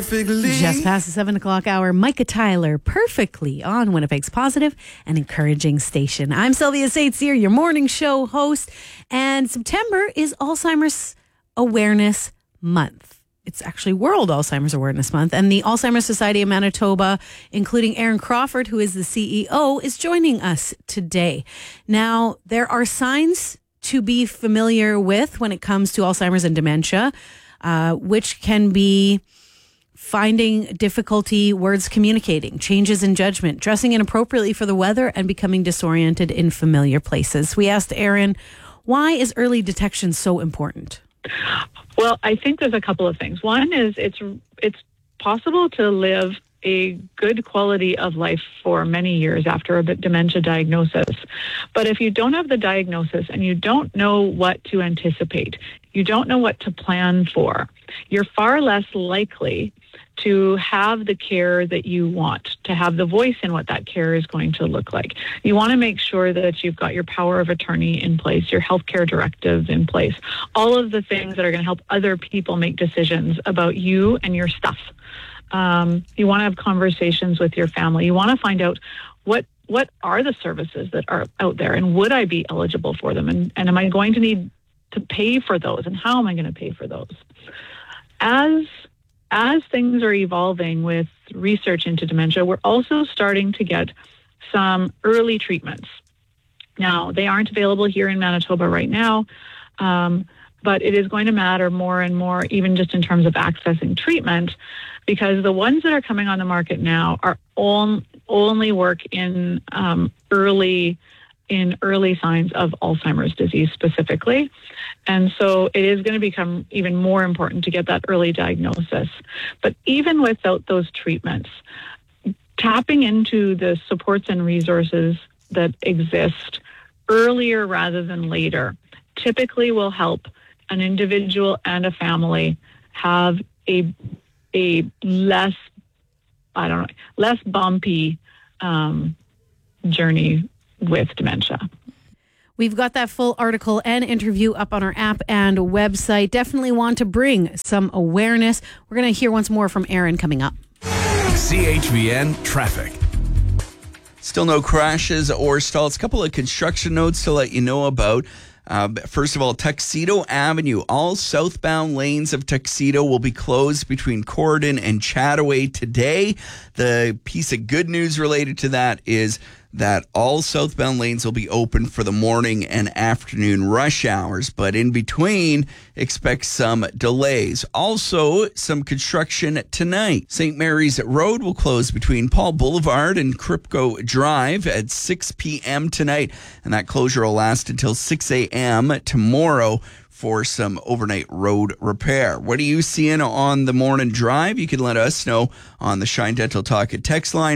perfectly. Just past the 7 o'clock hour, Micah Tyler, perfectly on Winnipeg's positive and encouraging station. I'm Sylvia Saintsier, your morning show host, and September is Alzheimer's Awareness Month. It's actually World Alzheimer's Awareness Month, and the Alzheimer's Society of Manitoba, including Aaron Crawford, who is the CEO, is joining us today. Now, there are signs to be familiar with when it comes to Alzheimer's and dementia, which can be finding difficulty words communicating, changes in judgment, dressing inappropriately for the weather, and becoming disoriented in familiar places. We asked Aaron, why is early detection so important? Well, I think there's a couple of things. One is it's possible to live a good quality of life for many years after a dementia diagnosis. But if you don't have the diagnosis and you don't know what to anticipate, you don't know what to plan for, you're far less likely to have the care that you want, to have the voice in what that care is going to look like. You want to make sure that you've got your power of attorney in place, your healthcare directive in place, all of the things that are going to help other people make decisions about you and your stuff. You want to have conversations with your family. You want to find out what are the services that are out there, and would I be eligible for them? And am I going to need to pay for those? And how am I going to pay for those? As things are evolving with research into dementia, we're also starting to get some early treatments. Now, they aren't available here in Manitoba right now, but it is going to matter more and more, even just in terms of accessing treatment, because the ones that are coming on the market now are only work in early signs of Alzheimer's disease specifically. And so it is going to become even more important to get that early diagnosis. But even without those treatments, tapping into the supports and resources that exist earlier rather than later typically will help an individual and a family have a less bumpy journey with dementia. We've got that full article and interview up on our app and website. Definitely want to bring some awareness. We're going to hear once more from Aaron coming up. CHVN Traffic. Still no crashes or stalls. A couple of construction notes to let you know about. First of all, Tuxedo Avenue. All southbound lanes of Tuxedo will be closed between Corridon and Chattaway today. The piece of good news related to that is that all southbound lanes will be open for the morning and afternoon rush hours, but in between, expect some delays. Also, some construction tonight. St. Mary's Road will close between Paul Boulevard and Kripko Drive at 6 p.m. tonight, and that closure will last until 6 a.m. tomorrow for some overnight road repair. What are you seeing on the morning drive? You can let us know on the Shine Dental Talk at text line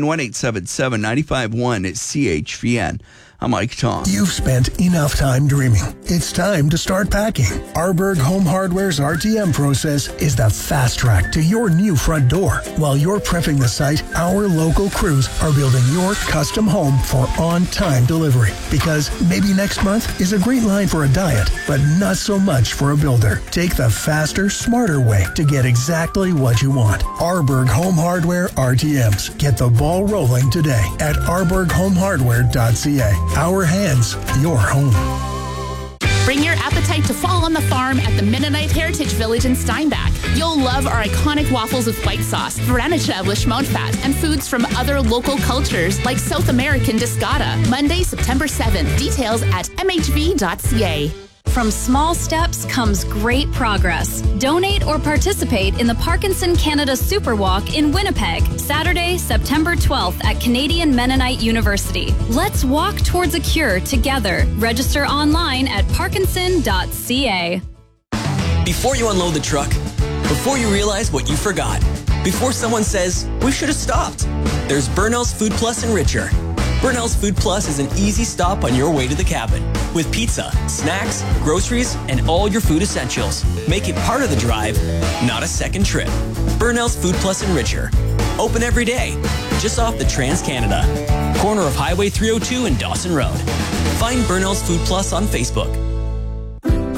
1-877-951-CHVN. I'm Mike Tom. You've spent enough time dreaming. It's time to start packing. Arberg Home Hardware's RTM process is the fast track to your new front door. While you're prepping the site, our local crews are building your custom home for on-time delivery. Because maybe next month is a great line for a diet, but not so much for a builder. Take the faster, smarter way to get exactly what you want. Arberg Home Hardware RTMs. Get the ball rolling today at arberghomehardware.ca. Our hands, your home. Bring your appetite to fall on the farm at the Mennonite Heritage Village in Steinbach. You'll love our iconic waffles with white sauce, Varennicha with schmontfat, and foods from other local cultures like South American discata. Monday, September 7th. Details at mhv.ca. From small steps comes great progress. Donate or participate in the Parkinson Canada Superwalk in Winnipeg, Saturday, September 12th at Canadian Mennonite University. Let's walk towards a cure together. Register online at parkinson.ca. Before you unload the truck, before you realize what you forgot, before someone says, we should have stopped, there's Burnell's Food Plus and Richer. Burnell's Food Plus is an easy stop on your way to the cabin with pizza, snacks, groceries, and all your food essentials. Make it part of the drive, not a second trip. Burnell's Food Plus and Richer. Open every day, just off the Trans-Canada. Corner of Highway 302 and Dawson Road. Find Burnell's Food Plus on Facebook.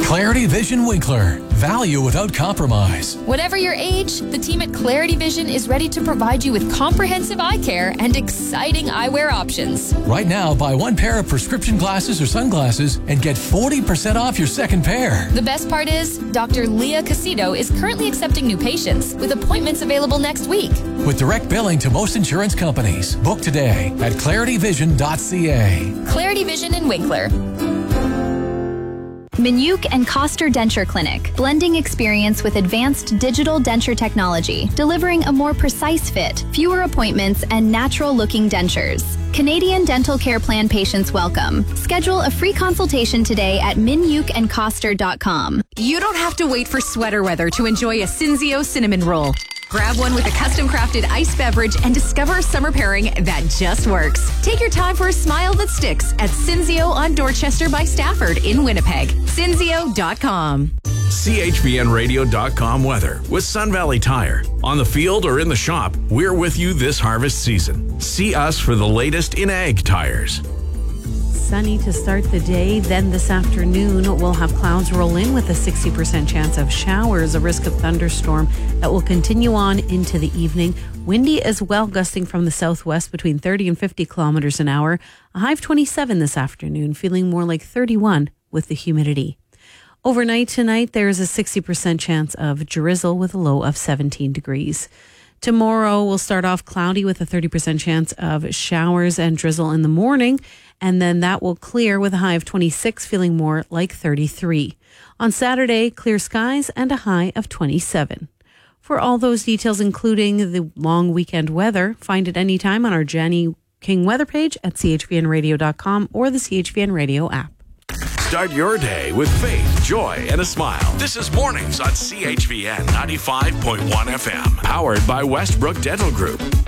Clarity Vision Winkler. Value without compromise. Whatever your age, the team at Clarity Vision is ready to provide you with comprehensive eye care and exciting eyewear options. Right now, buy one pair of prescription glasses or sunglasses and get 40% off your second pair. The best part is, Dr. Leah Casito is currently accepting new patients with appointments available next week. With direct billing to most insurance companies. Book today at clarityvision.ca. Clarity Vision in Winkler. Minuk and Coster Denture Clinic, blending experience with advanced digital denture technology, delivering a more precise fit, fewer appointments, and natural-looking dentures. Canadian Dental Care Plan patients welcome. Schedule a free consultation today at minukandcoster.com. You don't have to wait for sweater weather to enjoy a Cinzio cinnamon roll. Grab one with a custom-crafted iced beverage and discover a summer pairing that just works. Take your time for a smile that sticks at Cinzio on Dorchester by Stafford in Winnipeg. Cinzio.com. CHVNradio.com weather with Sun Valley Tire. On the field or in the shop, we're with you this harvest season. See us for the latest in ag tires. Sunny to start the day. Then this afternoon, we'll have clouds roll in with a 60% chance of showers, a risk of thunderstorm that will continue on into the evening. Windy as well, gusting from the southwest between 30 and 50 kilometers an hour. A high of 27 this afternoon, feeling more like 31 with the humidity. Overnight tonight, there is a 60% chance of drizzle with a low of 17 degrees. Tomorrow, we'll start off cloudy with a 30% chance of showers and drizzle in the morning, and then that will clear with a high of 26, feeling more like 33. On Saturday, clear skies and a high of 27. For all those details, including the long weekend weather, find it anytime on our Jenny King weather page at chvnradio.com or the CHVN Radio app. Start your day with faith, joy, and a smile. This is Mornings on CHVN 95.1 FM. Powered by Westbrook Dental Group.